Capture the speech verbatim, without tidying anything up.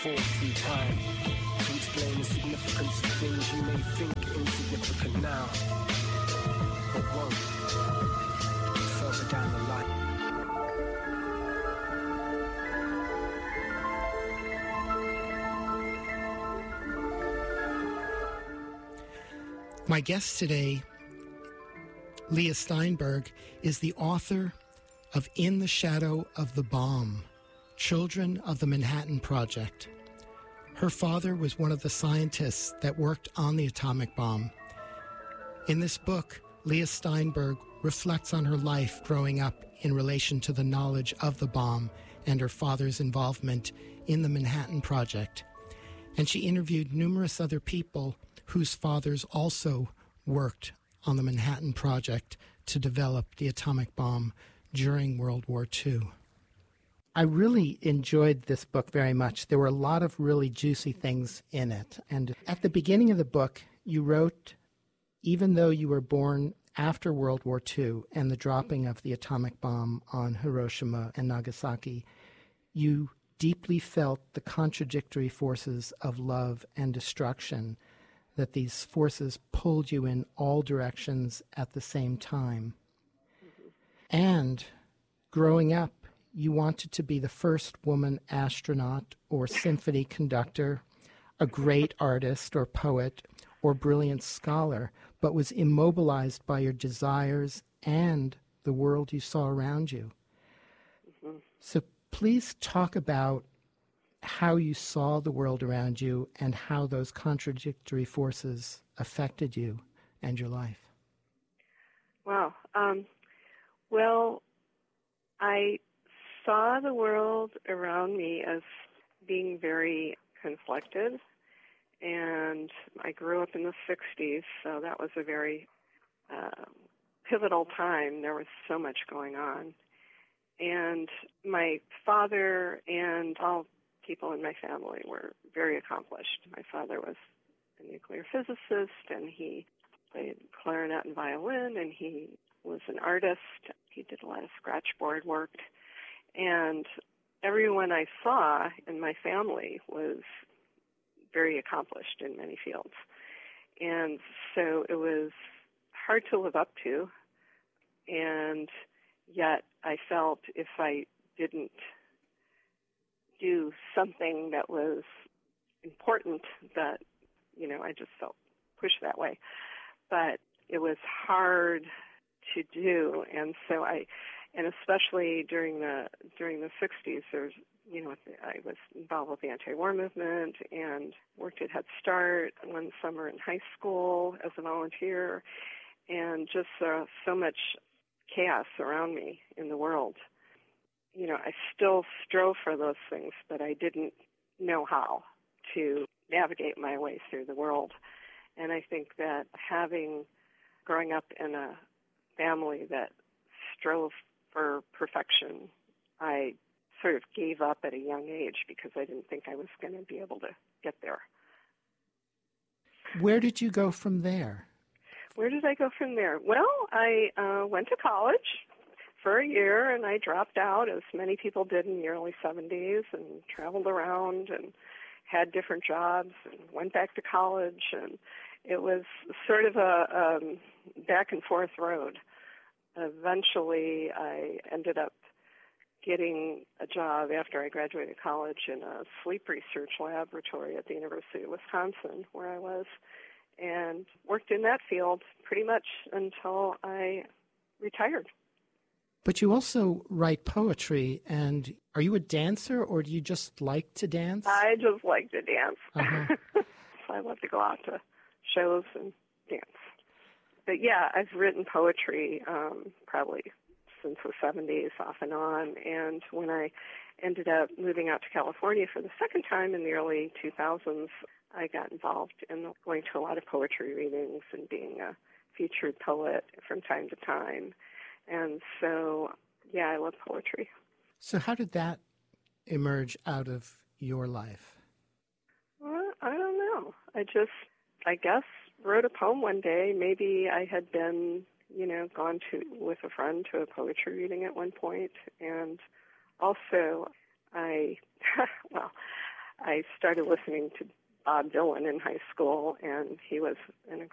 forth through time to explain the significance of things you may think insignificant now, but won't further down the line. My guest today, Leah Steinberg, is the author of In the Shadow of the Bomb, Children of the Manhattan Project. Her father was one of the scientists that worked on the atomic bomb. In this book, Leah Steinberg reflects on her life growing up in relation to the knowledge of the bomb and her father's involvement in the Manhattan Project. And she interviewed numerous other people whose fathers also worked on the Manhattan Project to develop the atomic bomb during World War Two. I really enjoyed this book very much. There were a lot of really juicy things in it. And at the beginning of the book, you wrote, even though you were born after World War Two and the dropping of the atomic bomb on Hiroshima and Nagasaki, you deeply felt the contradictory forces of love and destruction, that these forces pulled you in all directions at the same time. Mm-hmm. And growing up, you wanted to be the first woman astronaut or symphony conductor, a great artist or poet or brilliant scholar, but was immobilized by your desires and the world you saw around you. Mm-hmm. So please talk about how you saw the world around you and how those contradictory forces affected you and your life. Wow. Um, well, I saw the world around me as being very conflicted, and I grew up in the sixties, so that was a very uh, pivotal time. There was so much going on. And my father and all people in my family were very accomplished. My father was a nuclear physicist, and he played clarinet and violin, and he was an artist. He did a lot of scratchboard work. And everyone I saw in my family was very accomplished in many fields. And so it was hard to live up to, and yet I felt if I didn't do something that was important, that, you know, I just felt pushed that way. But it was hard to do, and so I, and especially during the during the sixties, there's, you know, I was involved with the anti-war movement and worked at Head Start one summer in high school as a volunteer, and just uh, so much chaos around me in the world. You know, I still strove for those things, but I didn't know how to navigate my way through the world. And I think that having, growing up in a family that strove for perfection, I sort of gave up at a young age because I didn't think I was going to be able to get there. Where did you go from there? Where did I go from there? Well, I uh, went to college for a year, and I dropped out, as many people did in the early seventies, and traveled around and had different jobs and went back to college. And it was sort of a um, back and forth road. Eventually, I ended up getting a job after I graduated college in a sleep research laboratory at the University of Wisconsin, where I was, and worked in that field pretty much until I retired. But you also write poetry, and are you a dancer, or do you just like to dance? I just like to dance. Uh-huh. So I love to go out to shows and dance. But yeah, I've written poetry um, probably since the seventies, off and on. And when I ended up moving out to California for the second time in the early two thousands, I got involved in going to a lot of poetry readings and being a featured poet from time to time. And so, yeah, I love poetry. So how did that emerge out of your life? Well, I don't know. I just, I guess, wrote a poem one day. Maybe I had been, you know, gone to with a friend to a poetry reading at one point. And also, I, well, I started listening to Bob Dylan in high school, and he was an